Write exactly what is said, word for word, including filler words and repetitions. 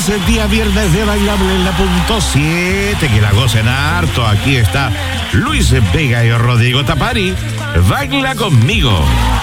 el día viernes de Bailable en la punto siete, que la gocen harto. Aquí está Luis Vega y Rodrigo Tapari. Baila conmigo.